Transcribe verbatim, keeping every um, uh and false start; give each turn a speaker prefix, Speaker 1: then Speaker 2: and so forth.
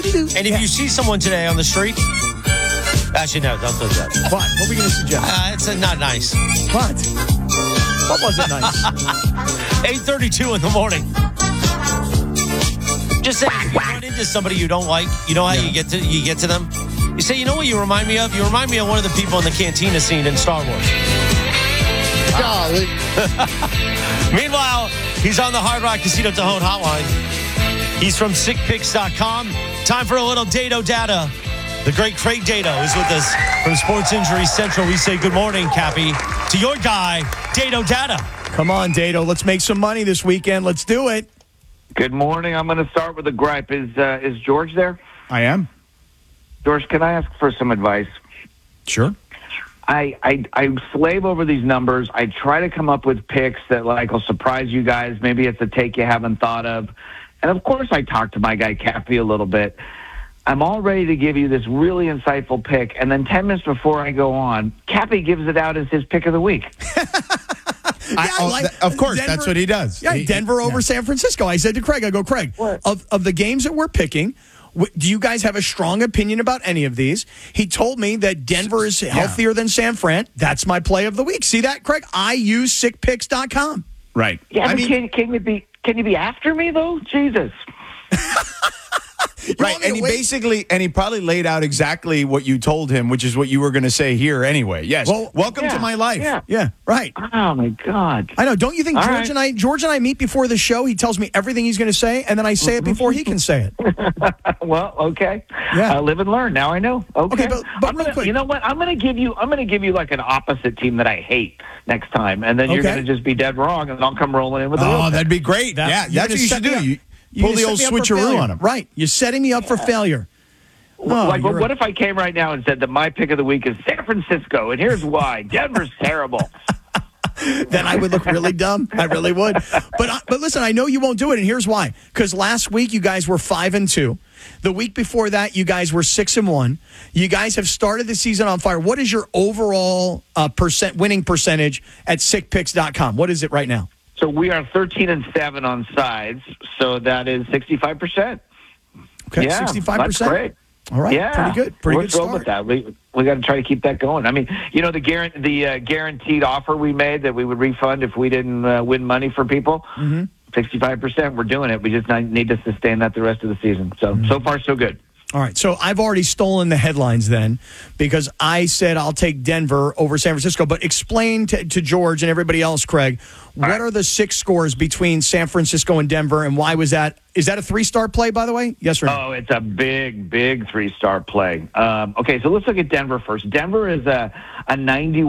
Speaker 1: And if you see someone today on the street, actually, no, don't do that.
Speaker 2: What? What are we going to suggest?
Speaker 1: Uh, it's uh, not nice.
Speaker 2: What? What wasn't nice?
Speaker 1: eight thirty-two in the morning. Just say, if you run into somebody you don't like, you know how yeah. you get to you get to them? You say, you know what you remind me of? You remind me of one of the people in the cantina scene in Star Wars.
Speaker 2: Golly.
Speaker 1: Meanwhile, he's on the Hard Rock Casino Tejon hotline. He's from sick picks dot com. Time for a little Dado data. The great Craig Dado is with us from Sports Injury Central. We say good morning, Cappy, to your guy, Dado Data.
Speaker 2: Come on, Dado. Let's make some money this weekend. Let's do it.
Speaker 3: Good morning. I'm going to start with a gripe. Is uh, is George there?
Speaker 2: I am.
Speaker 3: George, can I ask for some advice?
Speaker 2: Sure.
Speaker 3: I, I I slave over these numbers. I try to come up with picks that like will surprise you guys. Maybe it's a take you haven't thought of. And of course, I talked to my guy Cappy a little bit. I'm all ready to give you this really insightful pick, and then ten minutes before I go on, Cappy gives it out as his pick of the week.
Speaker 2: yeah,
Speaker 4: I, oh,
Speaker 2: like,
Speaker 4: th- of course,
Speaker 2: Denver,
Speaker 4: that's what he does.
Speaker 2: Yeah,
Speaker 4: he,
Speaker 2: Denver over
Speaker 4: yeah.
Speaker 2: San Francisco. I said to Craig, I go, Craig,
Speaker 3: What?
Speaker 2: of of the games that we're picking, w- do you guys have a strong opinion about any of these? He told me that Denver is healthier yeah. than San Fran. That's my play of the week. See that, Craig? I use sick picks dot com.
Speaker 4: Right.
Speaker 3: Yeah,
Speaker 4: I
Speaker 3: but
Speaker 4: mean,
Speaker 3: can, can you be can you be after me though? Jesus.
Speaker 4: Right, and he wait? basically, and he probably laid out exactly what you told him, which is what you were going to say here anyway. Yes, well, welcome
Speaker 3: yeah,
Speaker 4: to my life.
Speaker 3: Yeah.
Speaker 2: yeah, right.
Speaker 3: Oh, my God.
Speaker 2: I know. Don't you think
Speaker 3: All
Speaker 2: George
Speaker 3: right.
Speaker 2: and I George and I meet before the show? He tells me everything he's going to say, and then I say it before he can say it.
Speaker 3: Well, okay.
Speaker 2: Yeah.
Speaker 3: I live and learn. Now I know. Okay,
Speaker 2: okay but, but
Speaker 3: I'm
Speaker 2: real
Speaker 3: gonna,
Speaker 2: quick.
Speaker 3: you know what? I'm going to give you. I'm going to give you like an opposite team that I hate next time, and then you're
Speaker 2: Okay.
Speaker 3: going to just be dead wrong, and I'll come rolling in with a
Speaker 4: Oh,
Speaker 3: real
Speaker 4: that'd be great.
Speaker 2: That-
Speaker 4: yeah,
Speaker 2: you're
Speaker 4: that's
Speaker 2: gonna
Speaker 4: what you
Speaker 2: set
Speaker 4: should
Speaker 2: me
Speaker 4: do.
Speaker 2: up.
Speaker 4: You
Speaker 2: You're
Speaker 4: pull the
Speaker 2: gonna
Speaker 4: old
Speaker 2: set me up for
Speaker 4: switcheroo
Speaker 2: failure.
Speaker 4: on him.
Speaker 2: Right. You're setting me up for failure. Oh,
Speaker 3: like,
Speaker 2: you're
Speaker 3: what
Speaker 2: a-
Speaker 3: if I came right now and said that my pick of the week is San Francisco, and here's why: Denver's terrible.
Speaker 2: Then I would look really dumb. I really would. But I, but listen, I know you won't do it, and here's why. Because last week you guys were five and two. The week before that, you guys were six and one. You guys have started the season on fire. What is your overall uh, percent winning percentage at sick picks dot com? What is it right now?
Speaker 3: So we are thirteen and seven on sides, so that is sixty-five percent.
Speaker 2: Okay,
Speaker 3: yeah,
Speaker 2: sixty-five percent.
Speaker 3: That's great.
Speaker 2: All right,
Speaker 3: yeah,
Speaker 2: pretty good. Pretty
Speaker 3: We're
Speaker 2: good
Speaker 3: thrilled
Speaker 2: start.
Speaker 3: with that. We we got to try to keep that going. I mean, you know, the guarantee, the uh, guaranteed offer we made that we would refund if we didn't uh, win money for people.
Speaker 2: Mm-hmm.
Speaker 3: sixty-five percent. We're doing it. We just need to sustain that the rest of the season. So mm-hmm. so far so good.
Speaker 2: All right, so I've already stolen the headlines then because I said I'll take Denver over San Francisco. But explain to, to George and everybody else, Craig, what
Speaker 3: right.
Speaker 2: are the six scores between San Francisco and Denver, and why was that? Is that a three-star play, by the way? Yes or no?
Speaker 3: Oh, it's a big, big three-star play. Um, okay, so let's look at Denver first. Denver is a, a ninety-one.